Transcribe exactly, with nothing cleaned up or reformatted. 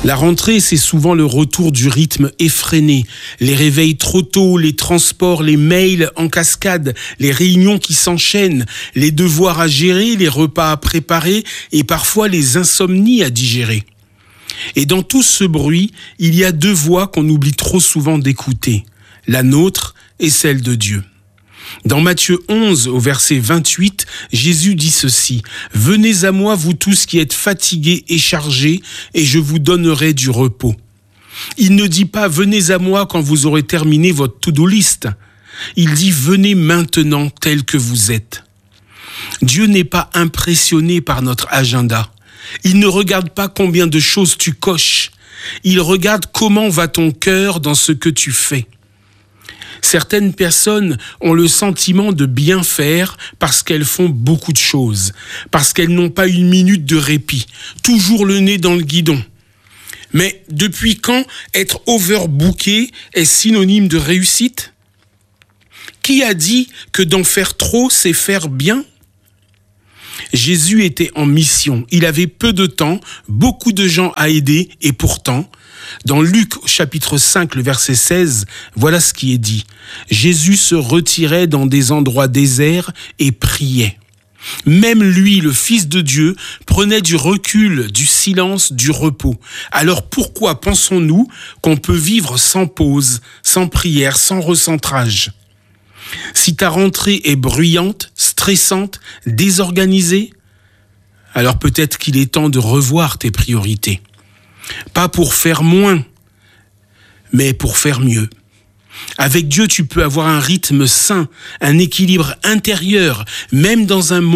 La rentrée, c'est souvent le retour du rythme effréné. Les réveils trop tôt, les transports, les mails en cascade, les réunions qui s'enchaînent, les devoirs à gérer, les repas à préparer et parfois les insomnies à digérer. Et dans tout ce bruit, il y a deux voix qu'on oublie trop souvent d'écouter, la nôtre et celle de Dieu. Dans Matthieu onze, au verset vingt-huit, Jésus dit ceci : « Venez à moi, vous tous qui êtes fatigués et chargés, et je vous donnerai du repos. » Il ne dit pas « Venez à moi quand vous aurez terminé votre to-do list ». Il dit « Venez maintenant tel que vous êtes ». Dieu n'est pas impressionné par notre agenda. Il ne regarde pas combien de choses tu coches. Il regarde comment va ton cœur dans ce que tu fais. Certaines personnes ont le sentiment de bien faire parce qu'elles font beaucoup de choses, parce qu'elles n'ont pas une minute de répit, toujours le nez dans le guidon. Mais depuis quand être overbooké est synonyme de réussite ? Qui a dit que d'en faire trop, c'est faire bien ? Jésus était en mission, il avait peu de temps, beaucoup de gens à aider et pourtant, dans Luc chapitre cinq, le verset seize, voilà ce qui est dit. Jésus se retirait dans des endroits déserts et priait. Même lui, le Fils de Dieu, prenait du recul, du silence, du repos. Alors pourquoi pensons-nous qu'on peut vivre sans pause, sans prière, sans recentrage ? Si ta rentrée est bruyante, stressante, désorganisée, alors peut-être qu'il est temps de revoir tes priorités. Pas pour faire moins, mais pour faire mieux. Avec Dieu, tu peux avoir un rythme sain, un équilibre intérieur, même dans un monde